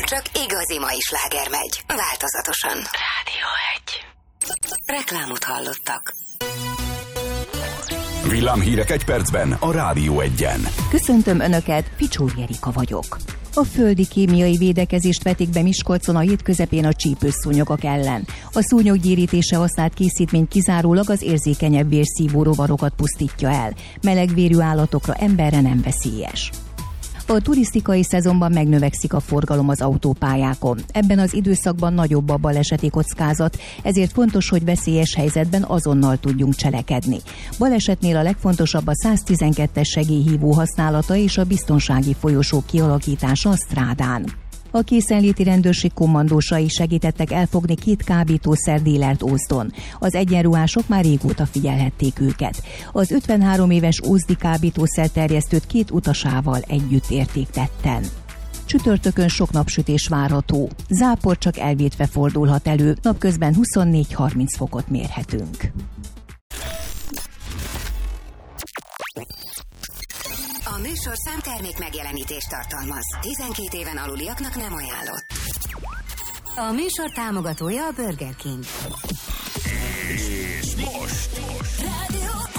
csak igazi mai sláger megy. Változatosan. Rádió 1. Reklámot hallottak. Villámhírek egy percben a Rádió 1-en. Köszöntöm Önöket, Picsúr Jerika vagyok. A földi kémiai védekezést vetik be Miskolcon a hét közepén a csípőszúnyogok ellen. A szúnyog gyérítése használt készítmény kizárólag az érzékenyebb vérszívó rovarokat pusztítja el. Melegvérű állatokra, emberre nem veszélyes. A turisztikai szezonban megnövekszik a forgalom az autópályákon. Ebben az időszakban nagyobb a baleseti kockázat, ezért fontos, hogy veszélyes helyzetben azonnal tudjunk cselekedni. Balesetnél a legfontosabb a 112-es segélyhívó használata és a biztonsági folyosók kialakítása a strádán. A készenléti rendőrség kommandósai segítettek elfogni 2 kábítószerdílert Ózdon. Az egyenruhások már régóta figyelhették őket. Az 53 éves ózdi kábítószerterjesztőt 2 utasával együtt érték tetten. Csütörtökön sok napsütés várható. Zápor csak elvétve fordulhat elő, napközben 24-30 fokot mérhetünk. A műsorszám termék megjelenítést tartalmaz. 12 éven aluliaknak nem ajánlott. A műsor támogatója a Burger King. És most Rádió